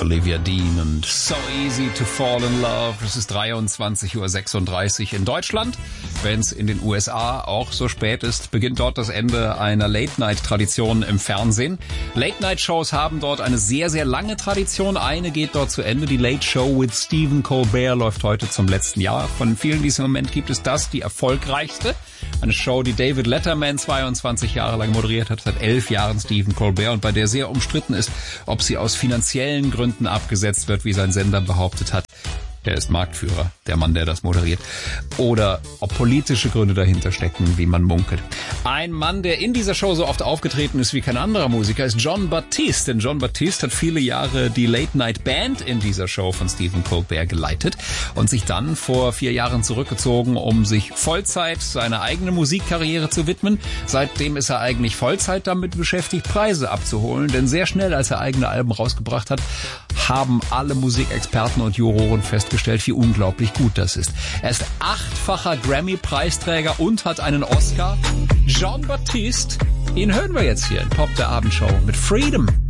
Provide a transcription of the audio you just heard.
Olivia Dean und So Easy to Fall in Love. Es ist 23:36 Uhr in Deutschland. Wenn es in den USA auch so spät ist, beginnt dort das Ende einer Late-Night-Tradition im Fernsehen. Late-Night-Shows haben dort eine sehr, sehr lange Tradition. Eine geht dort zu Ende. Die Late Show with Stephen Colbert läuft heute zum letzten Jahr. Von vielen, die es im Moment gibt, ist das die erfolgreichste. Eine Show, die David Letterman 22 Jahre lang moderiert hat, seit 11 Jahren Stephen Colbert, und bei der sehr umstritten ist, ob sie aus finanziellen Gründen abgesetzt wird, wie sein Sender behauptet hat. Der ist Marktführer, der Mann, der das moderiert. Oder ob politische Gründe dahinter stecken, wie man munkelt. Ein Mann, der in dieser Show so oft aufgetreten ist wie kein anderer Musiker, ist Jon Batiste. Denn Jon Batiste hat viele Jahre die Late-Night-Band in dieser Show von Stephen Colbert geleitet und sich dann vor 4 Jahren zurückgezogen, um sich Vollzeit seiner eigenen Musikkarriere zu widmen. Seitdem ist er eigentlich Vollzeit damit beschäftigt, Preise abzuholen. Denn sehr schnell, als er eigene Alben rausgebracht hat, haben alle Musikexperten und Juroren festgestellt, wie unglaublich gut das ist. Er ist 8-facher Grammy-Preisträger und hat einen Oscar. Jon Batiste, ihn hören wir jetzt hier in Pop der Abendshow mit Freedom.